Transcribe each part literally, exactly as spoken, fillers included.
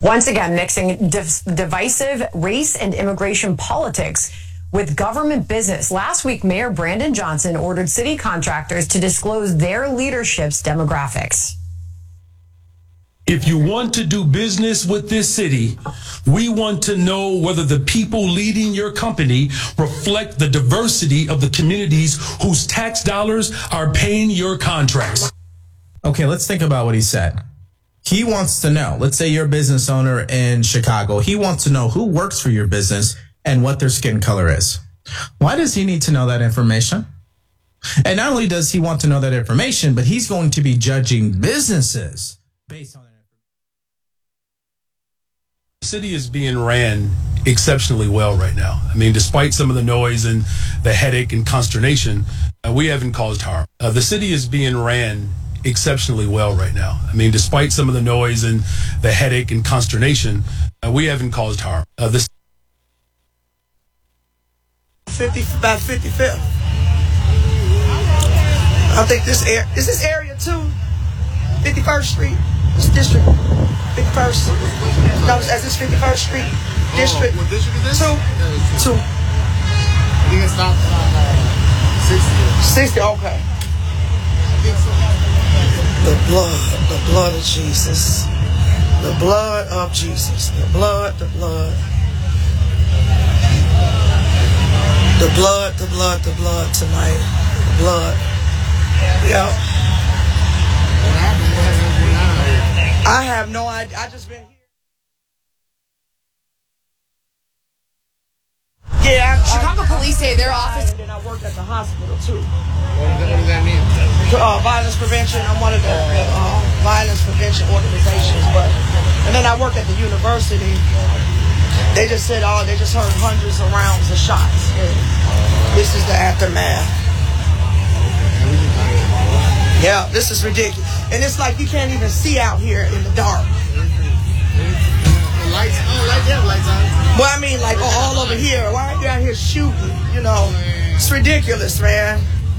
Once again, mixing div- divisive race and immigration politics with government business. Last week, Mayor Brandon Johnson ordered city contractors to disclose their leadership's demographics. If you want to do business with this city, we want to know whether the people leading your company reflect the diversity of the communities whose tax dollars are paying your contracts. Okay, let's think about what he said. He wants to know, let's say you're a business owner in Chicago. He wants to know who works for your business and what their skin color is. Why does he need to know that information? And not only does he want to know that information, but he's going to be judging businesses based on that. The city is being ran exceptionally well right now. I mean, despite some of the noise and the headache and consternation, uh, we haven't caused harm. Uh, the city is being ran exceptionally well right now. I mean, despite some of the noise and the headache and consternation, uh, we haven't caused harm. Uh, this fifty, about fifty-fifth. I think this area, is this area two? fifty-first Street, this district, fifty-first. No, is this fifty-first Street district? What district is this? Two. Yeah, two. I think it stops on uh, sixty. sixty, okay. I think so. The blood, the blood of Jesus. The blood of Jesus. The blood, the blood. The blood, the blood, the blood tonight. The blood. Yeah. What happened? What happened going on here? I have no idea. I just been here. Yeah, I, Chicago I, police say their office. And then I worked at the hospital too. What does that, what does that mean? Uh, violence prevention. I'm one of the uh, violence prevention organizations, but and then I worked at the university. They just said, oh, they just heard hundreds of rounds of shots. And this is the aftermath. Yeah, this is ridiculous, and it's like you can't even see out here in the dark. The lights, oh, lights, yeah, lights on. Well, I mean, like all over here. Why are you out here shooting? You know, it's ridiculous, man.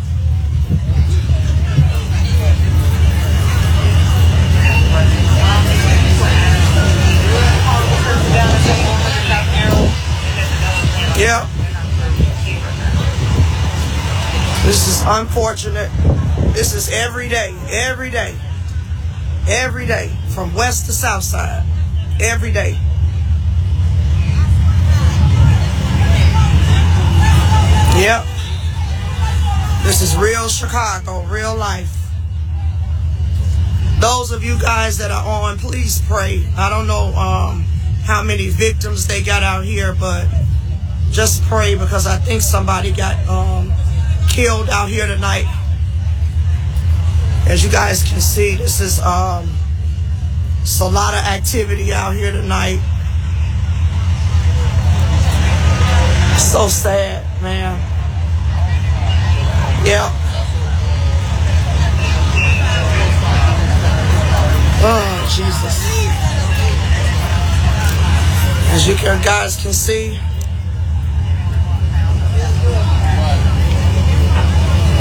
Yeah. This is unfortunate. This is every day, every day, every day, from west to south side, every day. Yep. This is real Chicago, real life. Those of you guys that are on, please pray. I don't know um, how many victims they got out here, but just pray, because I think somebody got um, killed out here tonight. As you guys can see, this is um, it's a lot of activity out here tonight. So sad, man. Yeah. Oh, Jesus. As you guys can see,